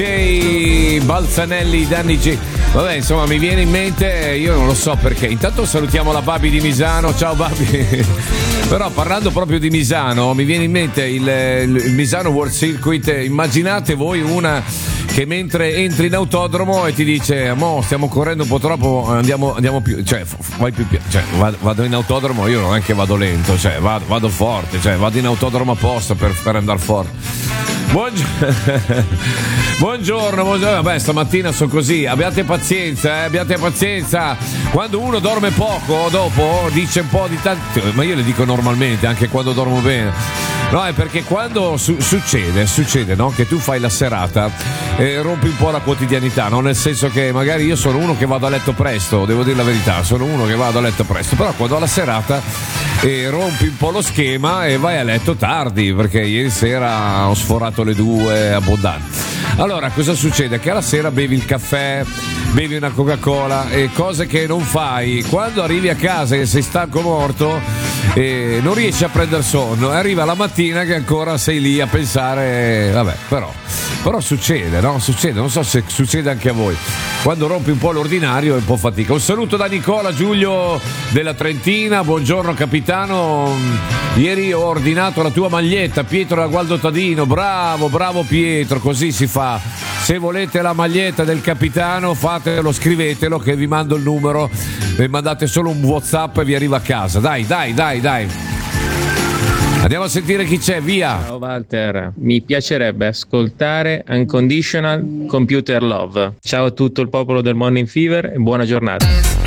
Balzanelli, Danny G. Vabbè, insomma, mi viene in mente, io non lo so perché. Intanto salutiamo la Babi di Misano. Ciao Babi. Però parlando proprio di Misano, mi viene in mente il Misano World Circuit. Immaginate voi una che mentre entri in autodromo e ti dice: mo stiamo correndo un po' troppo, andiamo più, cioè vai più, cioè vado in autodromo, io non è che vado lento, cioè vado forte, cioè vado in autodromo apposta per andare forte. Buongiorno, vabbè, stamattina sono così, abbiate pazienza, abbiate pazienza. Quando uno dorme poco, dopo dice un po' di tanto, ma io le dico normalmente, anche quando dormo bene. No, è perché quando succede, no? Che tu fai la serata rompi un po' la quotidianità, no? Nel senso che magari io sono uno che vado a letto presto, devo dire la verità, sono uno che vado a letto presto, però quando ho la serata rompi un po' lo schema e vai a letto tardi, perché ieri sera ho sforato le 2 abbondanti. Allora, cosa succede? Che alla sera bevi il caffè, bevi una Coca-Cola e cose che non fai. Quando arrivi a casa e sei stanco morto, non riesci a prendere sonno, e arriva la mattina che ancora sei lì a pensare, vabbè, però succede, no? Succede, non so se succede anche a voi. Quando rompi un po' l'ordinario è un po' fatica. Un saluto da Nicola Giulio della Trentina, buongiorno capitano. Ieri ho ordinato la tua maglietta, Pietro da Gualdo Tadino, bravo Pietro, così si fa. Se volete la maglietta del capitano fatelo, scrivetelo che vi mando il numero e mandate solo un WhatsApp e vi arriva a casa. Dai. Andiamo a sentire chi c'è, via. Ciao Walter, mi piacerebbe ascoltare Unconditional Computer Love. Ciao a tutto il popolo del Morning Fever e buona giornata.